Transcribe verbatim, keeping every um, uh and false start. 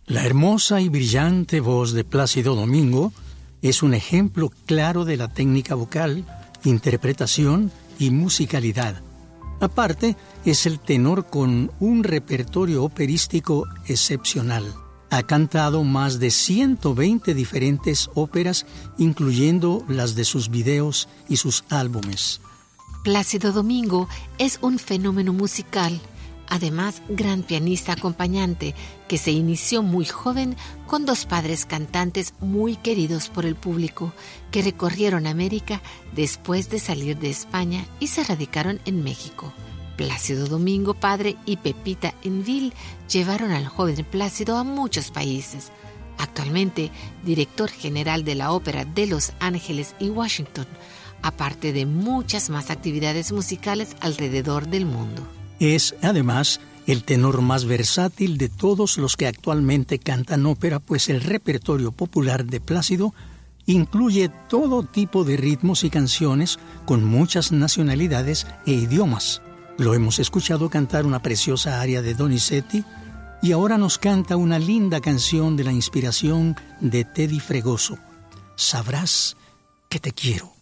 La hermosa y brillante voz de Plácido Domingo es un ejemplo claro de la técnica vocal, interpretación y musicalidad. Aparte, es el tenor con un repertorio operístico excepcional. Ha cantado más de ciento veinte diferentes óperas, incluyendo las de sus videos y sus álbumes. Plácido Domingo es un fenómeno musical, además gran pianista acompañante, que se inició muy joven con dos padres cantantes muy queridos por el público, que recorrieron América después de salir de España y se radicaron en México. Plácido Domingo padre y Pepita Enville llevaron al joven Plácido a muchos países. Actualmente, director general de la Ópera de Los Ángeles y Washington, aparte de muchas más actividades musicales alrededor del mundo. Es, además, el tenor más versátil de todos los que actualmente cantan ópera, pues el repertorio popular de Plácido incluye todo tipo de ritmos y canciones con muchas nacionalidades e idiomas. Lo hemos escuchado cantar una preciosa aria de Donizetti y ahora nos canta una linda canción de la inspiración de Teddy Fregoso. Sabrás que te quiero.